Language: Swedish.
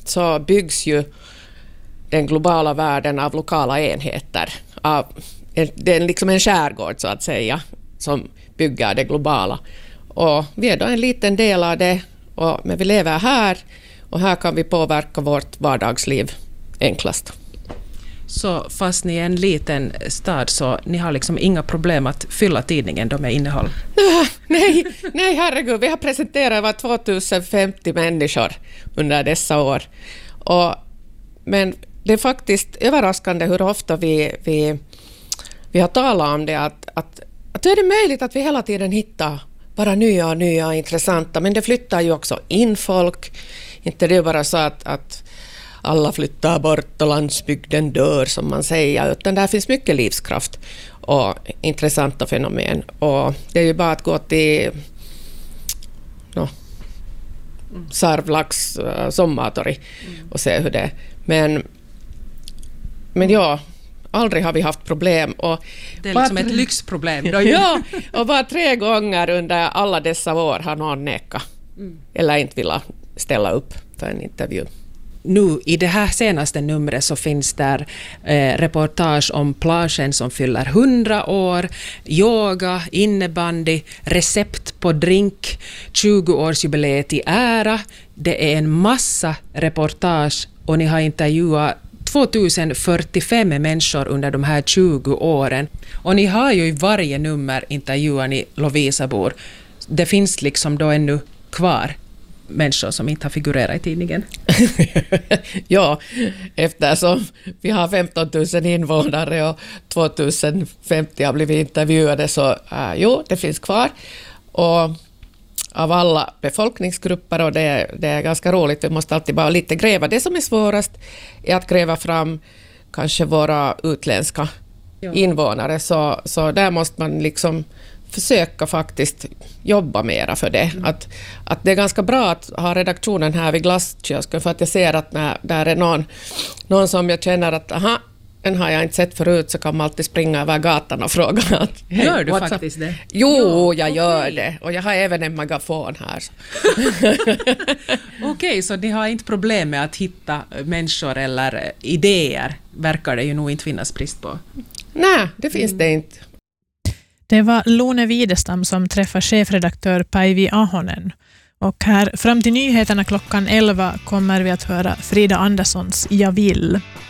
så byggs ju den globala världen av lokala enheter. Det är liksom en skärgård så att säga som bygger det globala. Och vi är då en liten del av det, men vi lever här och här kan vi påverka vårt vardagsliv enklast. Så fast ni är en liten stad så ni har liksom inga problem att fylla tidningen då med innehåll? Nej, herregud. Vi har presenterat över 2050 människor under dessa år. Men det är faktiskt överraskande hur ofta vi har talat om det. Att är det möjligt att vi hela tiden hittar bara nya intressanta. Men det flyttar ju också in folk. Inte det är bara så att alla flyttar bort och landsbygden dör som man säger, utan där finns mycket livskraft och intressanta fenomen. Och det är ju bara att gå till Sarvlax sommartorg och se hur det är. Men ja, aldrig har vi haft problem. Och det är liksom ett lyxproblem. Ja, och bara 3 gånger under alla dessa år har någon nekat eller inte vill ställa upp för en intervju. Nu i det här senaste numret så finns där reportage om plagen som fyller 100 år, yoga, innebandy, recept på drink, 20-årsjubileet i ära. Det är en massa reportage och ni har intervjuat 2045 människor under de här 20 åren. Och ni har ju i varje nummer intervjuat ni Lovisabor. Det finns liksom då ännu kvar människor som inte har figurerat i tidningen. Ja, eftersom vi har 15 000 invånare och 2050 har blivit intervjuade så det finns kvar. Och av alla befolkningsgrupper och det är ganska roligt. Vi måste alltid bara lite gräva. Det som är svårast är att gräva fram kanske våra utländska invånare. Så där måste man liksom försöka faktiskt jobba mera för det. Att det är ganska bra att ha redaktionen här vid glasskiosken för att jag ser att när där är någon som jag känner att den har jag inte sett förut så kan man alltid springa över gatan och fråga att, gör du faktiskt det? Jo, jag gör det. Och jag har även en megafon här. Okej, så ni har inte problem med att hitta människor eller idéer? Verkar det ju nog inte finnas brist på. Nej, det finns det inte. Det var Lone Widestam som träffade chefredaktör Päivi Ahonen. Och här fram till nyheterna klockan 11 kommer vi att höra Frida Anderssons Jag vill.